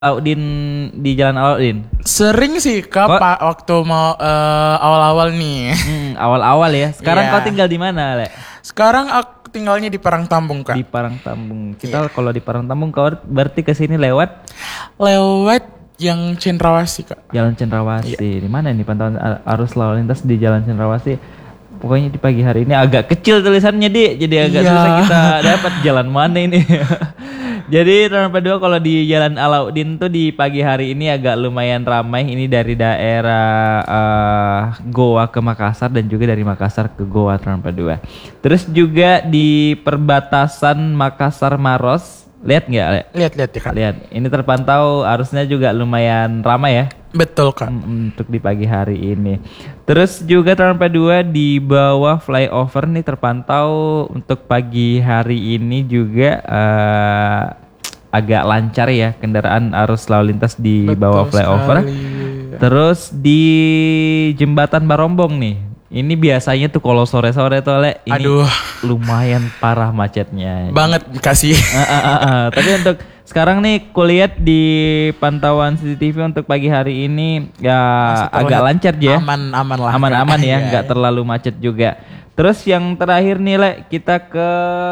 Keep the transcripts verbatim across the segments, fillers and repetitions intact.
Alaudin di Jalan Alaudin? Sering sih Kak, Kok? Pak, waktu mau eh, awal-awal nih. Hmm, awal-awal ya. Sekarang Iya. kau tinggal di mana, Le? Sekarang aku tinggalnya di Parangtambung Kak. Di Parangtambung. Kita Iya. kalau di Parangtambung kau berarti ke sini lewat Lewat yang Cendrawasih Kak. Jalan Cendrawasih. Iya. Di mana ini pantauan a- arus lalu lintas di Jalan Cendrawasih? Pokoknya di pagi hari ini agak kecil tulisannya, Di. Jadi agak Iya. susah kita dapat jalan mana ini. Jadi nomor dua kalau di Jalan Alaudin tuh di pagi hari ini agak lumayan ramai. Ini dari daerah eh, Goa ke Makassar dan juga dari Makassar ke Goa nomor dua. Terus juga di perbatasan Makassar Maros, lihat nggak? Le? Lihat-lihat ya Kak. Lihat, ini terpantau arusnya juga lumayan ramai ya. Betul Kak. Mm, untuk di pagi hari ini. Terus juga nomor dua di bawah flyover nih terpantau untuk pagi hari ini juga eh, agak lancar ya kendaraan arus lalu lintas di Betul bawah flyover. sekali. Terus di jembatan Barombong nih. Ini biasanya tuh kalau sore-sore tuh Le, ini Aduh. lumayan parah macetnya. Banget kasih. Ah, ah, ah, ah. Tapi untuk sekarang nih kulihat di pantauan C C T V untuk pagi hari ini ya Masih terlihat agak lancar ya. Aman-aman lah. Aman-aman Kak. ya, Iya, nggak iya. terlalu macet juga. Terus yang terakhir nih Le, kita ke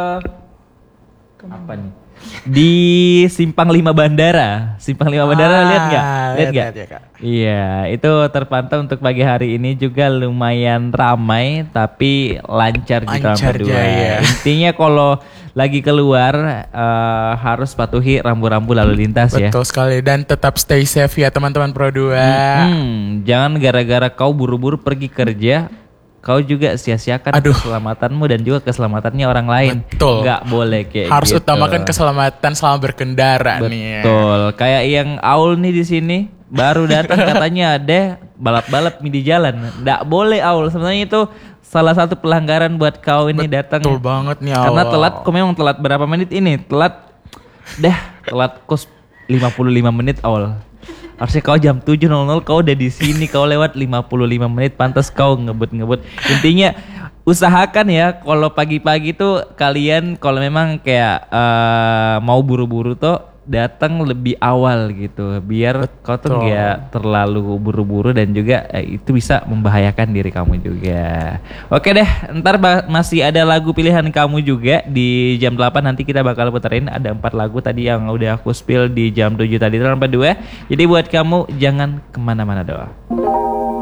apa nih? Di Simpang Lima Bandara. Simpang Lima Bandara Ah, lihat nggak? Lihat lihat, nggak? lihat ya, Kak. Iya, itu terpantau untuk pagi hari ini juga lumayan ramai tapi lancar, di Lancar Rambu dua. jaya. Intinya kalau lagi keluar eh, harus patuhi rambu-rambu lalu lintas ya. Betul sekali, dan tetap stay safe ya teman-teman Pro dua. Hmm, jangan gara-gara kau buru-buru pergi kerja, kau juga sia-siakan Aduh. keselamatanmu dan juga keselamatannya orang lain. Betul. Nggak boleh kayak Harus gitu. utamakan keselamatan selama berkendara nih. ya. Betul. Kayak yang Aul nih di sini baru datang katanya deh balap-balap di jalan. Nggak boleh Aul. Sebenarnya itu salah satu pelanggaran buat kau ini datang. Betul banget nih Karena awal. telat, kau memang telat berapa menit ini? Telat deh, telat kos lima puluh lima menit Aul. Harusnya kau jam tujuh nol nol kau udah di sini, kau lewat lima puluh lima menit, pantas kau ngebut-ngebut. Intinya usahakan ya kalau pagi-pagi tuh kalian kalau memang kayak eh, mau buru-buru tuh datang lebih awal gitu biar kau tuh Betul. nggak terlalu buru-buru dan juga eh, itu bisa membahayakan diri kamu juga. Oke deh, ntar ba- masih ada lagu pilihan kamu juga di jam delapan, nanti kita bakal puterin ada empat lagu tadi yang udah aku spill di jam tujuh tadi nomor dua. Jadi buat kamu jangan kemana-mana doang.